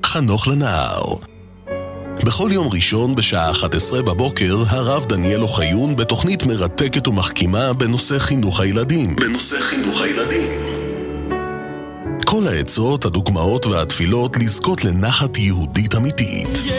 חנוך לנער. בכל יום ראשון בשעה 11 בבוקר, הרב דניאל אוחיון בתוכנית מרתקת ומחכימה בנושא חינוך הילדים. כל העצות, הדוגמאות והתפילות לזכות לנחת יהודית אמיתית.